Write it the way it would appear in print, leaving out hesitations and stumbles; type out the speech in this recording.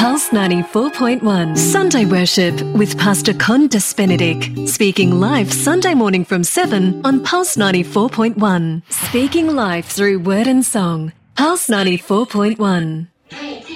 Pulse 94.1 Sunday Worship with Pastor Condas Benedict. Speaking live Sunday morning from 7 on Pulse 94.1. Speaking live through word and song. Pulse 94.1.